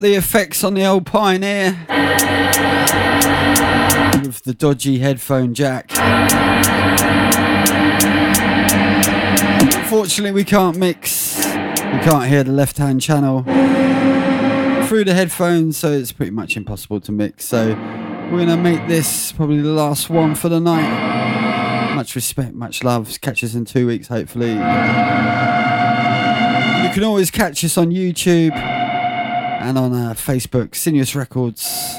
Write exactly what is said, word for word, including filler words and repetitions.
the effects on the old Pioneer with the dodgy headphone jack. Unfortunately, we can't mix. We can't hear the left-hand channel through the headphones, so it's pretty much impossible to mix. So we're gonna make this probably the last one for the night. Much respect, much love. Catch us in two weeks, hopefully. You can always catch us on YouTube and on uh, Facebook, Sinuous Records.